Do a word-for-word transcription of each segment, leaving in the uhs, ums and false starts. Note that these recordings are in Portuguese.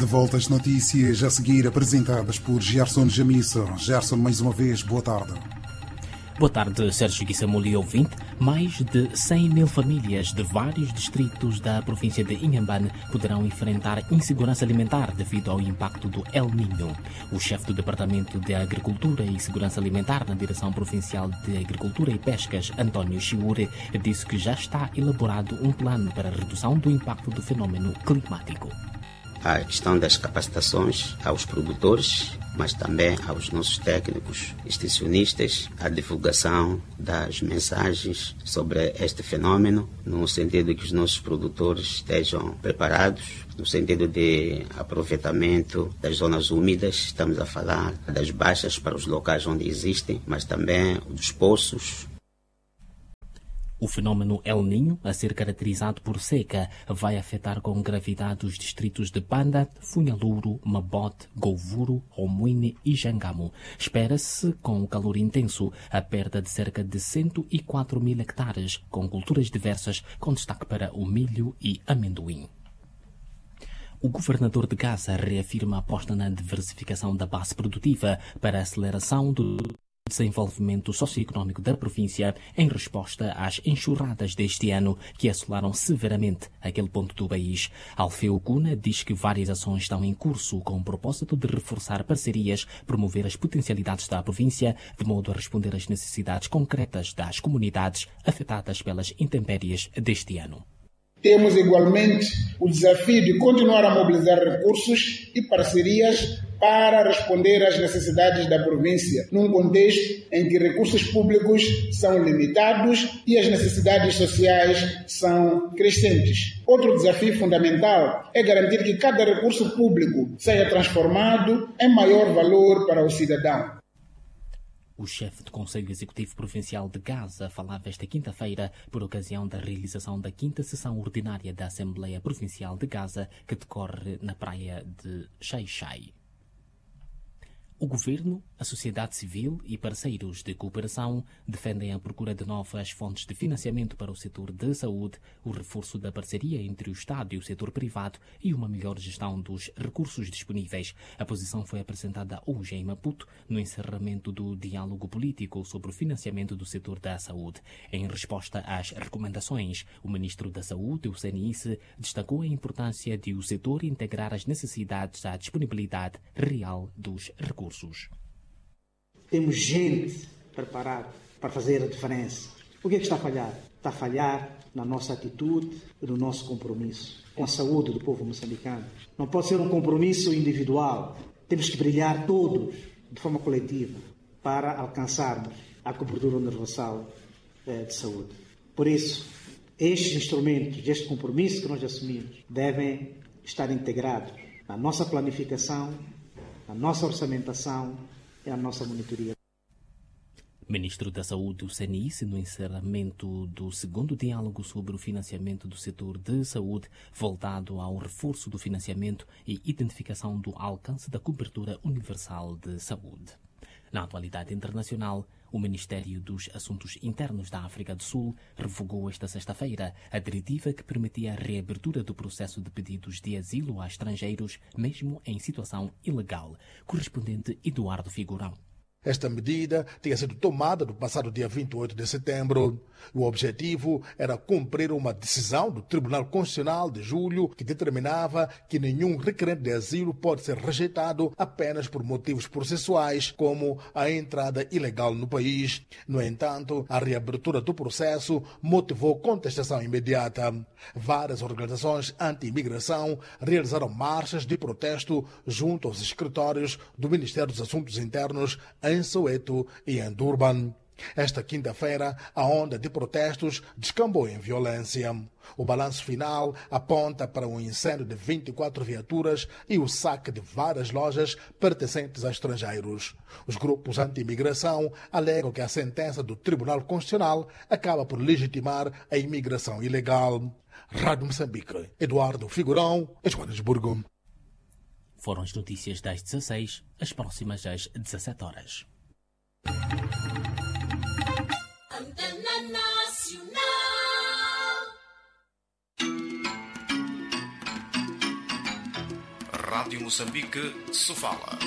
De volta às notícias a seguir apresentadas por Gerson Jamisso. Gerson, mais uma vez, boa tarde. Boa tarde, Sérgio Guissamuli, ouvinte. Mais de cem mil famílias de vários distritos da província de Inhambane poderão enfrentar insegurança alimentar devido ao impacto do El Niño. O chefe do Departamento de Agricultura e Segurança Alimentar na Direção Provincial de Agricultura e Pescas, António Chiure, disse que já está elaborado um plano para a redução do impacto do fenômeno climático. A questão das capacitações aos produtores, mas também aos nossos técnicos, extensionistas, a divulgação das mensagens sobre este fenômeno, no sentido de que os nossos produtores estejam preparados, no sentido de aproveitamento das zonas úmidas, estamos a falar das baixas para os locais onde existem, mas também dos poços. O fenômeno El Niño, a ser caracterizado por seca, vai afetar com gravidade os distritos de Panda, Funhaluro, Mabote, Govuro, Homuine e Jangamo. Espera-se, com o calor intenso, a perda de cerca de cento e quatro mil hectares, com culturas diversas, com destaque para o milho e amendoim. O governador de Gaza reafirma a aposta na diversificação da base produtiva para a aceleração do desenvolvimento socioeconómico da província em resposta às enxurradas deste ano que assolaram severamente aquele ponto do país. Alfeu Cuna diz que várias ações estão em curso com o propósito de reforçar parcerias, promover as potencialidades da província, de modo a responder às necessidades concretas das comunidades afetadas pelas intempéries deste ano. Temos igualmente o desafio de continuar a mobilizar recursos e parcerias para responder às necessidades da província, num contexto em que recursos públicos são limitados e as necessidades sociais são crescentes. Outro desafio fundamental é garantir que cada recurso público seja transformado em maior valor para o cidadão. O chefe do Conselho Executivo Provincial de Gaza falava esta quinta-feira por ocasião da realização da quinta sessão ordinária da Assembleia Provincial de Gaza, que decorre na praia de Xai-Xai. O Governo, a sociedade civil e parceiros de cooperação defendem a procura de novas fontes de financiamento para o setor de saúde, o reforço da parceria entre o Estado e o setor privado e uma melhor gestão dos recursos disponíveis. A posição foi apresentada hoje em Maputo, no encerramento do diálogo político sobre o financiamento do setor da saúde. Em resposta às recomendações, o Ministro da Saúde, o C N I S, destacou a importância de o setor integrar as necessidades à disponibilidade real dos recursos. Temos gente preparada para fazer a diferença. O que é que está a falhar? Está a falhar na nossa atitude e no nosso compromisso com a saúde do povo moçambicano. Não pode ser um compromisso individual. Temos que brilhar todos, de forma coletiva, para alcançarmos a cobertura universal de saúde. Por isso, estes instrumentos, este compromisso que nós assumimos, devem estar integrados na nossa planificação, a nossa orçamentação e a nossa monitoria. Ministro da Saúde, o C N I S, no encerramento do segundo diálogo sobre o financiamento do setor de saúde, voltado ao reforço do financiamento e identificação do alcance da cobertura universal de saúde. Na atualidade internacional, o Ministério dos Assuntos Internos da África do Sul revogou esta sexta-feira a diretiva que permitia a reabertura do processo de pedidos de asilo a estrangeiros, mesmo em situação ilegal. Correspondente Eduardo Figurão. Esta medida tinha sido tomada no passado dia vinte e oito de setembro. O objetivo era cumprir uma decisão do Tribunal Constitucional de julho que determinava que nenhum requerente de asilo pode ser rejeitado apenas por motivos processuais, como a entrada ilegal no país. No entanto, a reabertura do processo motivou contestação imediata. Várias organizações anti-imigração realizaram marchas de protesto junto aos escritórios do Ministério dos Assuntos Internos em Soweto e em Durban. Esta quinta-feira, a onda de protestos descambou em violência. O balanço final aponta para um incêndio de vinte e quatro viaturas e o saque de várias lojas pertencentes a estrangeiros. Os grupos anti-imigração alegam que a sentença do Tribunal Constitucional acaba por legitimar a imigração ilegal. Rádio Moçambique, Eduardo Figurão, Joanesburgo. Foram as notícias das dezasseis, as próximas às dezassete horas. Rádio Moçambique, Sofala.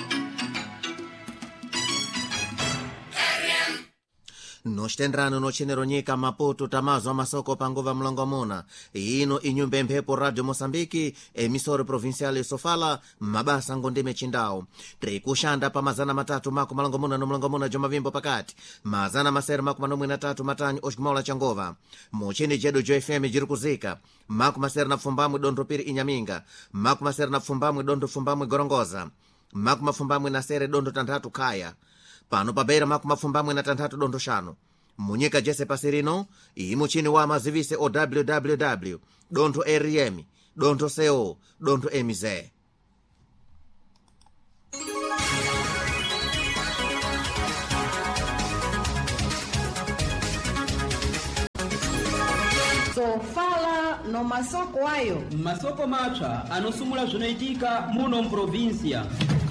noxitendrano nochinero nyika Maputo tamazo amasoko panguva mlongomuna ino inyumba mphepo Radio Moçambique emisoro provincial Sofala mabasa ngondime chindao trikushanda pa mazana matatu mako malongomuna no mlongomuna jomavimbo pakati mazana masere mako manomwe na tatu matanyi oshkumaula changova muchini jedu jo F M jirikuzika mako masere na fumbamwe dondo piri inyaminga mako masere na fumbamwe dondo fumbamwe gorongoza mako mafumbamwe na sere dondo tandatu kaya pano pabeira mako mafumbamwe na tandatu dondo shano munyika jese pasirino imuchini wa mazivise o www donto rm donto co donto mz Sofala no masoko ayo masoko mapya anosumula zvinaitika muno mprovinsia